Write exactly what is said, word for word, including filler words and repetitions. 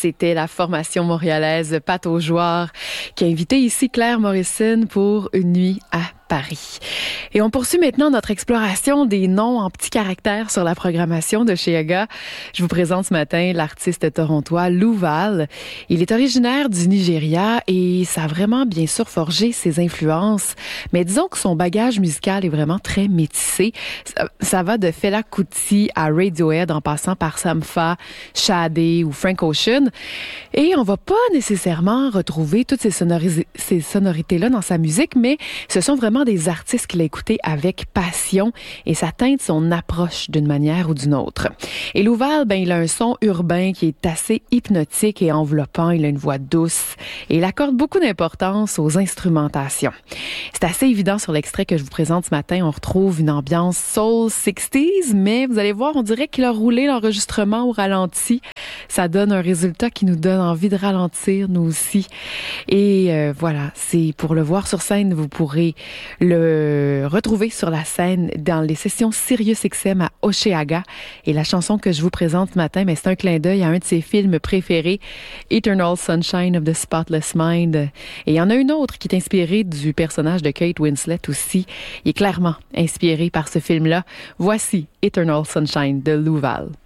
c'était la formation montréalaise Pat aux Joueurs qui a invité ici Claire Morrison pour une nuit à Paris. Et on poursuit maintenant notre exploration des noms en petits caractères sur la programmation de chez Aga. Je vous présente ce matin l'artiste torontois Louval. Il est originaire du Nigeria et ça a vraiment bien sûr forgé ses influences. Mais disons que son bagage musical est vraiment très métissé. Ça, ça va de Fela Kuti à Radiohead en passant par Sampha, Sade ou Frank Ocean. Et on va pas nécessairement retrouver toutes ces, sonori- ces sonorités-là dans sa musique, mais ce sont vraiment des artistes qu'il a écoutés avec passion et ça teinte son approche d'une manière ou d'une autre. Et Louval, ben, il a un son urbain qui est assez hypnotique et enveloppant. Il a une voix douce et il accorde beaucoup d'importance aux instrumentations. C'est assez évident sur l'extrait que je vous présente ce matin. On retrouve une ambiance soul sixties, mais vous allez voir, on dirait qu'il a roulé l'enregistrement au ralenti. Ça donne un résultat qui nous donne envie de ralentir, nous aussi. Et euh, voilà, c'est pour le voir sur scène, vous pourrez le retrouver sur la scène dans les sessions Sirius X M à Oshéaga. Et la chanson que je vous présente ce matin, mais c'est un clin d'œil à un de ses films préférés, Eternal Sunshine of the Spotless Mind. Et il y en a une autre qui est inspirée du personnage de Kate Winslet aussi. Il est clairement inspiré par ce film-là. Voici Eternal Sunshine de Louval.